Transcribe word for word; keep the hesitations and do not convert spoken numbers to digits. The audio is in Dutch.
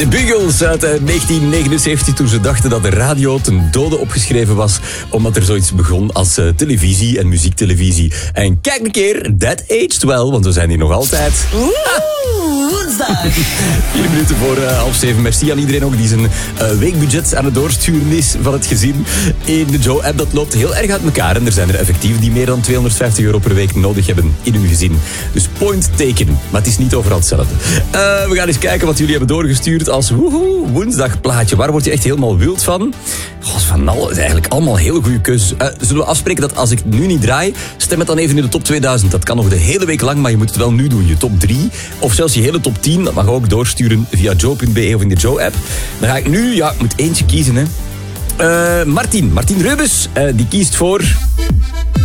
De Bugles uit uh, negentien negenenzeventig, toen ze dachten dat de radio ten dode opgeschreven was, omdat er zoiets begon als uh, televisie en muziektelevisie. En kijk een keer, that aged well, want we zijn hier nog altijd. Oeh, woensdag. Vier minuten voor uh, half zeven. Merci aan iedereen ook die zijn uh, weekbudget aan het doorsturen is van het gezin in de Joe-app. Dat loopt heel erg uit elkaar en er zijn er effectief die meer dan tweehonderdvijftig euro per week nodig hebben in hun gezin. Dus point taken, maar het is niet overal hetzelfde. Uh, we gaan eens kijken wat jullie hebben doorgestuurd als woehoe, woensdag plaatje. Waar word je echt helemaal wild van? Goh, van al, het is eigenlijk allemaal hele goede keuzes. Uh, zullen we afspreken dat als ik het nu niet draai, stem het dan even in de top tweeduizend. Dat kan nog de hele week lang, maar je moet het wel nu doen. Je top drie of zelfs je hele top tien. Dat mag je ook doorsturen via joe punt be of in de Joe-app. Dan ga ik nu, ja, ik moet eentje kiezen, hè. Uh, Martin, Martin Reubens, uh, die kiest voor...